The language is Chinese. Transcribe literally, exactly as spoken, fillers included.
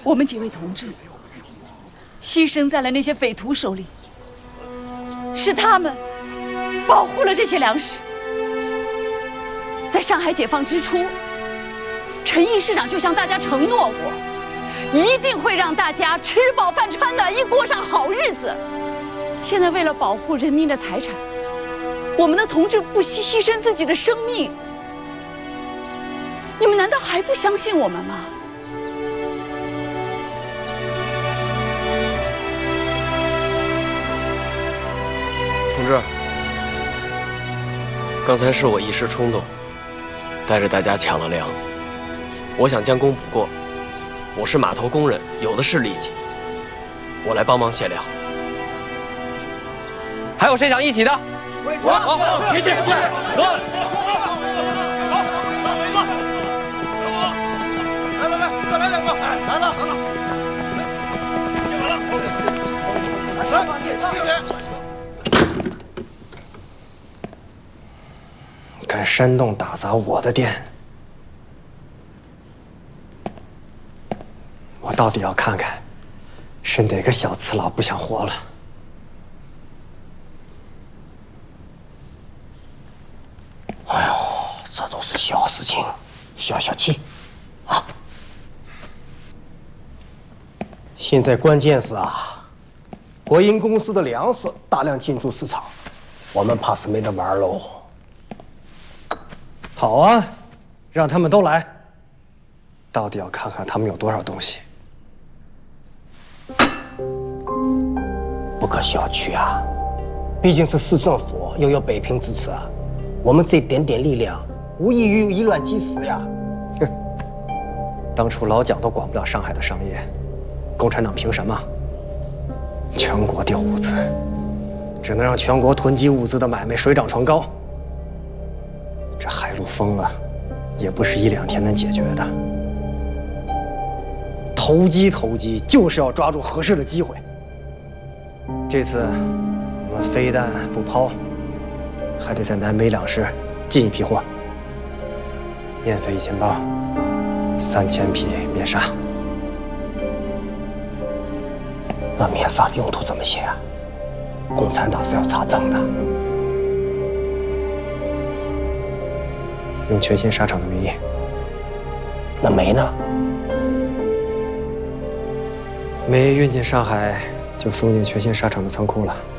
我们几位同志牺牲在了那些匪徒手里，是他们保护了这些粮食。在上海解放之初，陈毅市长就向大家承诺过，一定会让大家吃饱饭穿的，一过上好日子。现在为了保护人民的财产，我们的同志不惜牺牲自己的生命，你们难道还不相信我们吗？ 同志，刚才是我一时冲动，带着大家抢了粮。我想将功补过，我是码头工人，有的是力气，我来帮忙卸粮。还有谁想一起的？我，好，一起，走，走，来来来，再来两个，来了，来了，来了，来，谢谢。 敢煽动打砸我的店，我到底要看看是哪个小次郎不想活了。哎呦，这都是小事情，消消气啊！现在关键是啊，国营公司的粮食大量进驻市场，我们怕是没得玩喽。好啊，让他们都来。到底要看看他们有多少东西。不可小觑啊，毕竟是市政府，又有北平支持，我们这点点力量无异于以卵击石呀。哼，当初老蒋都管不了上海的商业，共产党凭什么？全国调物资，只能让全国囤积物资的买卖水涨船高。这海路封了，也不是一两天能解决的。投机投机，就是要抓住合适的机会。这次我们非但不抛，还得在南北两市进一批货。面粉一千包，三千匹面纱。那面纱的用途怎么写啊？共产党是要查账的。用全新纱厂的名义。那煤呢？煤运进上海就送进全新纱厂的仓库了。